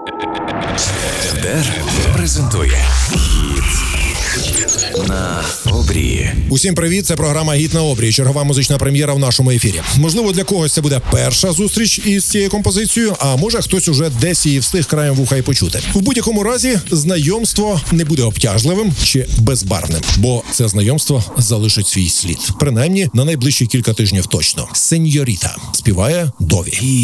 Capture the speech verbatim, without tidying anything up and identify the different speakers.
Speaker 1: Ендер презентує «Гіт на обрії».
Speaker 2: Усім привіт, це програма «Гіт на обрії», чергова музична прем'єра в нашому ефірі. Можливо, для когось це буде перша зустріч із цією композицією, а може хтось уже десь її встиг краєм вуха і почути. У будь-якому разі, знайомство не буде обтяжливим чи безбарвним, бо це знайомство залишить свій слід. Принаймні, на найближчі кілька тижнів точно. «Сеньоріта» співає Дові.